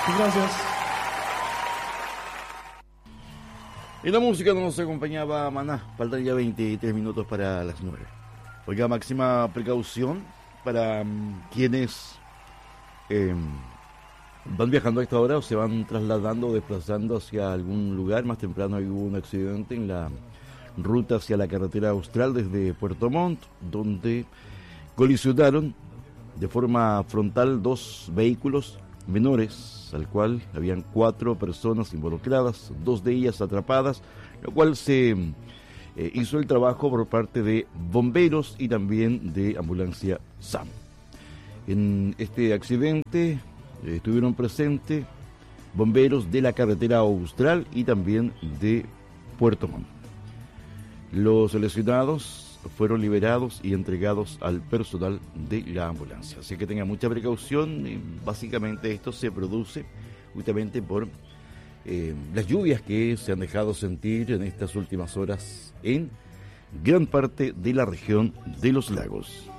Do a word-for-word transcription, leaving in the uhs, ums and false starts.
Gracias. En la música nos acompañaba Maná. Faltan ya veintitrés minutos para las nueve. Oiga, máxima precaución para um, quienes eh, van viajando a esta hora o se van trasladando o desplazando hacia algún lugar. Más temprano hubo un accidente en la ruta hacia la carretera austral desde Puerto Montt, donde colisionaron de forma frontal dos vehículos menores, al cual habían cuatro personas involucradas, dos de ellas atrapadas, lo cual se eh, hizo el trabajo por parte de bomberos y también de ambulancia S A M. En este accidente eh, estuvieron presentes bomberos de la carretera austral y también de Puerto Montt. Los lesionados fueron liberados y entregados al personal de la ambulancia. Así que tengan mucha precaución. Y básicamente esto se produce justamente por eh, las lluvias que se han dejado sentir en estas últimas horas en gran parte de la región de los lagos.